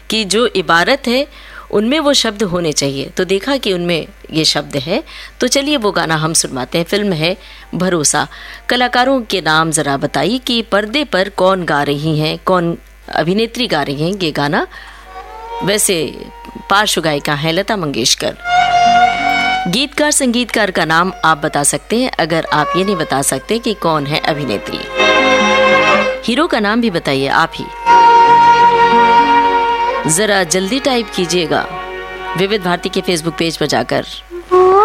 कि जो इबारत है उनमें वो शब्द होने चाहिए, तो देखा कि उनमें ये शब्द है, तो चलिए वो गाना हम सुनवाते हैं। फिल्म है भरोसा। कलाकारों के नाम ज़रा बताइए कि पर्दे पर कौन गा रही हैं, कौन अभिनेत्री गा रही हैं ये गाना। वैसे पार्श्व गायिका है लता मंगेशकर। गीतकार संगीतकार का नाम आप बता सकते हैं अगर आप ये नहीं बता सकते कि कौन है अभिनेत्री। हीरो का नाम भी बताइए आप ही, जरा जल्दी टाइप कीजिएगा विविध भारती के फेसबुक पेज पर जाकर।